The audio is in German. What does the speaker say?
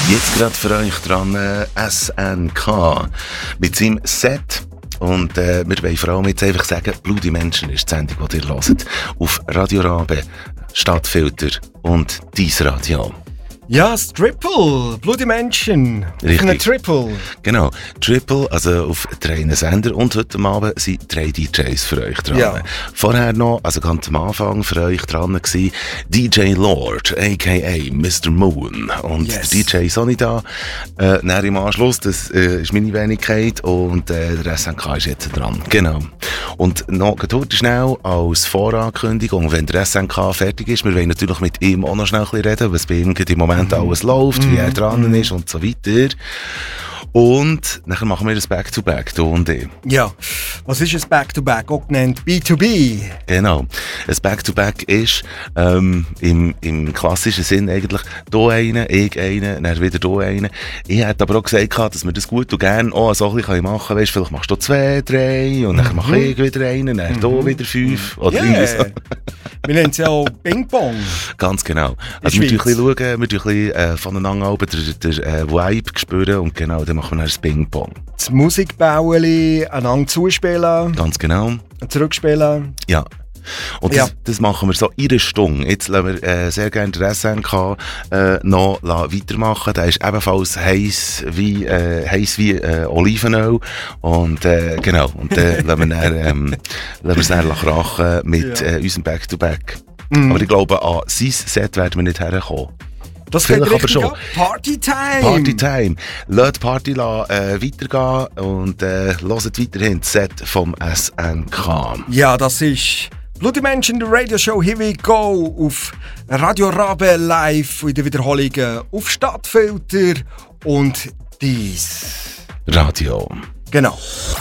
Jetzt gerade für euch dran SNK mit seinem Set. Und wir wollen vor allem jetzt einfach sagen, Bloody Menschen ist die Sendung, die ihr hört. Auf Radio Rabe, Stadtfilter und Dies Radio. Ja, das Triple, Bloody Menschen. Richtig. Ein Triple. Genau, Triple, also auf 3 Sender. Und heute Abend sind 3 DJs für euch dran. Ja. Vorher noch, also ganz am Anfang für euch dran war DJ Lord, a.k.a. Mr. Moon. Und Yes. der DJ ist auch nicht da. Dann im Anschluss, das ist meine Wenigkeit. Und der SNK ist jetzt dran. Genau. Und noch heute schnell als Vorankündigung, wenn der SNK fertig ist, wir wollen natürlich mit ihm auch noch schnell ein bisschen reden, was bei ihm im Moment alles läuft, wie er dran ist und so weiter. Und nachher machen wir das Back-to-Back, du und ich. Ja, was ist ein Back-to-Back? Auch genannt B2B. Genau. Ein Back-to-Back ist im klassischen Sinn eigentlich hier einen, ich einen, dann wieder hier einen. Ich hätte aber auch gesagt, dass wir das gut und gerne auch so ein bisschen machen können. Weißt, vielleicht machst du 2, 3 und dann mache ich wieder einen, dann hier wieder 5 oder irgendwie so. Wir nennen es ja auch Ping-Pong. Ganz genau. Also wir schauen ein bisschen voneinander oben den Vibe spüren und genau, dann machen wir dann das Ping-Pong. Das Musikbauen, einander zuspielen. Ganz genau. Zurückspielen. Ja. Und das machen wir so in einer Stunde. Jetzt lassen wir sehr gerne den SNK noch weitermachen. Der ist ebenfalls heiß wie Olivenöl. Und genau. Und dann lassen wir es dann krachen mit unserem Back-to-Back. Aber ich glaube, an sein Set werden wir nicht herkommen. Das vielleicht geht aber schon. Partytime! Partytime! Lasst die Party weitergehen und hört weiterhin das Set vom SNK. Ja, das ist Bloody Menschen, die Radio-Show Here We Go auf Radio Rabe live in den Wiederholungen auf Stadtfilter und dies Radio. Genau.